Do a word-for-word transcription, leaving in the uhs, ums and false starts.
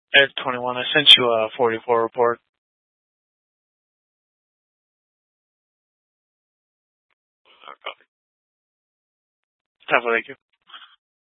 Ed twenty-one. I sent you a forty-four report. Have a thank you.